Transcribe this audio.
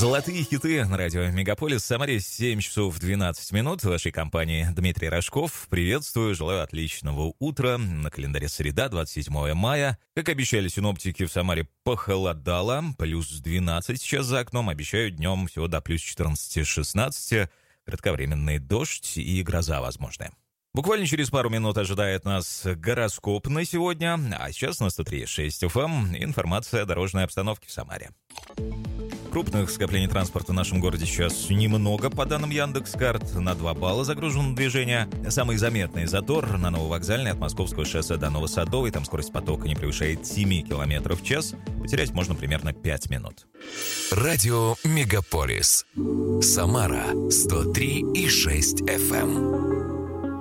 Золотые хиты на радио «Мегаполис». В Самаре 7 часов 12 минут. В вашей компании Дмитрий Рожков. Приветствую, желаю отличного утра. На календаре среда, 27 мая. Как обещали синоптики, в Самаре похолодало. Плюс 12 сейчас за окном. Обещают днем всего до плюс 14-16. Кратковременный дождь и гроза возможны. Буквально через пару минут ожидает нас гороскоп на сегодня. А сейчас на 103.6 FM информация о дорожной обстановке в Самаре. Крупных скоплений транспорта в нашем городе сейчас немного, по данным Яндекс.Карт. На 2 балла загружено движение. Самый заметный затор на Нововокзальной от Московского шоссе до Новосадовой. Там скорость потока не превышает 7 км в час. Потерять можно примерно 5 минут. Радио «Мегаполис». Самара 103,6 FM.